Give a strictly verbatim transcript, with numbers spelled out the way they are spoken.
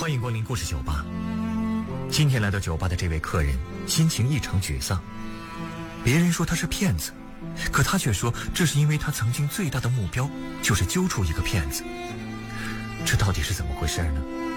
欢迎光临故事酒吧。今天来到酒吧的这位客人心情异常沮丧，别人说他是骗子，可他却说这是因为他曾经最大的目标就是揪出一个骗子。这到底是怎么回事呢？